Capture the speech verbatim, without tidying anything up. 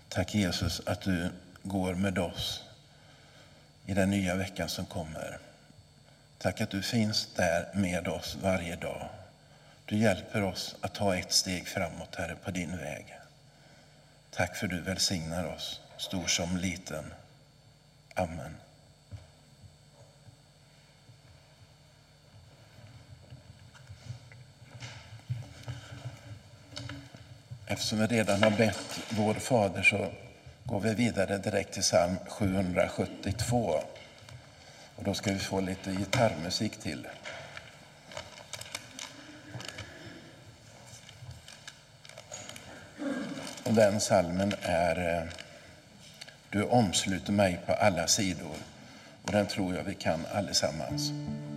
Tack Jesus att du går med oss i den nya veckan som kommer. Tack att du finns där med oss varje dag. Du hjälper oss att ta ett steg framåt, Herre, på din väg. Tack för du välsignar oss, stor som liten. Amen. Eftersom vi redan har bett vår fader så går vi vidare direkt till psalm sjuhundrasjuttiotvå. Och då ska vi få lite gitarrmusik till. Och den psalmen är Du omsluter mig på alla sidor. Och den tror jag vi kan allesammans.